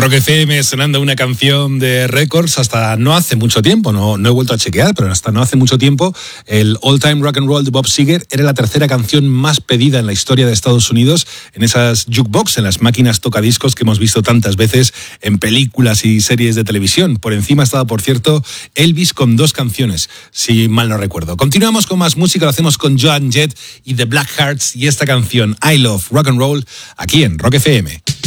Rock FM sonando una canción de Records hasta no hace mucho tiempo, no he vuelto a chequear, pero hasta no hace mucho tiempo el All Time Rock and Roll de Bob Seger era la tercera canción más pedida en la historia de Estados Unidos en esas jukebox, en las máquinas tocadiscos que hemos visto tantas veces en películas y series de televisión. Por encima estaba, por cierto, Elvis con 2 canciones, si mal no recuerdo. Continuamos con más música, lo hacemos con Joan Jett y The Blackhearts y esta canción I Love Rock and Roll aquí en Rock FM.